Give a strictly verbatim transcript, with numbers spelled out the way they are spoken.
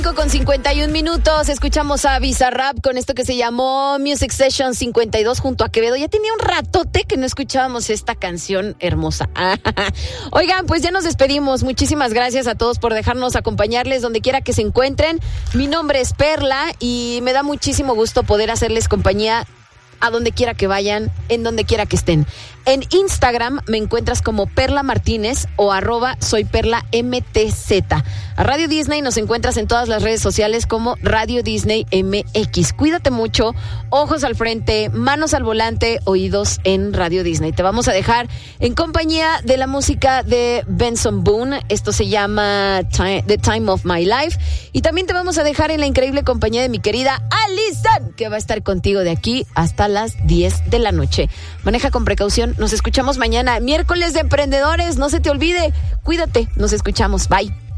Con cincuenta y un minutos, escuchamos a Bizarrap con esto que se llamó Music Session cincuenta y dos junto a Quevedo. Ya tenía un ratote que no escuchábamos esta canción hermosa. Oigan, pues ya nos despedimos. Muchísimas gracias a todos por dejarnos acompañarles donde quiera que se encuentren. Mi nombre es Perla y me da muchísimo gusto poder hacerles compañía a donde quiera que vayan, en donde quiera que estén. En Instagram me encuentras como Perla Martínez o arroba soy Perla M T Z. A Radio Disney nos encuentras en todas las redes sociales como Radio Disney M X. Cuídate mucho, ojos al frente, manos al volante, oídos en Radio Disney. Te vamos a dejar en compañía de la música de Benson Boone. Esto se llama Time, The Time of My Life. Y también te vamos a dejar en la increíble compañía de mi querida Alison, que va a estar contigo de aquí hasta las diez de la noche. Maneja con precaución. Nos escuchamos mañana, miércoles de emprendedores. No se te olvide. Cuídate. Nos escuchamos. Bye.